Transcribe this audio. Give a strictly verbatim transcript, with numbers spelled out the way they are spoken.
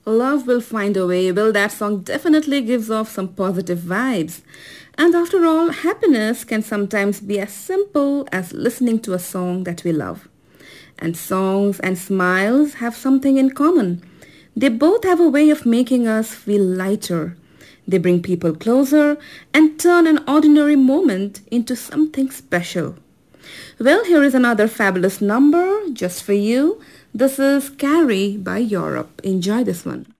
Love will find a way. Well, that song definitely gives off some positive vibes. And after all, happiness can sometimes be as simple as listening to a song that we love. And songs and smiles have something in common. They both have a way of making us feel lighter. They bring people closer and turn an ordinary moment into something special. Well, here is another fabulous number just for you. This is Carrie by Europe. Enjoy this one.